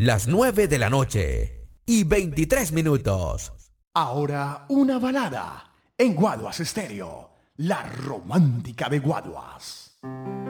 las 9 de la noche y 23 minutos. Ahora una balada en Guaduas Estéreo, la romántica de Guaduas.